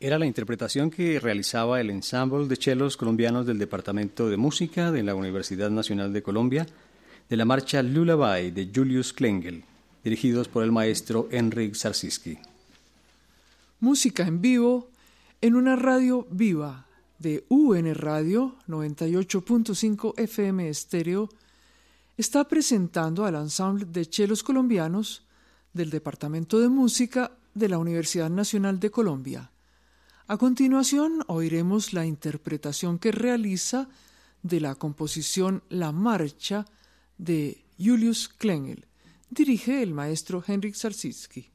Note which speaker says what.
Speaker 1: Era la interpretación que realizaba el ensamble de chelos colombianos del Departamento de Música de la Universidad Nacional de Colombia de la marcha Lullaby de Julius Klengel, dirigidos por el maestro Henryk Sarsiski.
Speaker 2: Música en vivo en una radio viva de UN Radio 98.5 FM estéreo está presentando al ensamble de chelos colombianos del Departamento de Música de la Universidad Nacional de Colombia. A continuación oiremos la interpretación que realiza de la composición La Marcha de Julius Klengel. Dirige el maestro Henryk Sarsiski.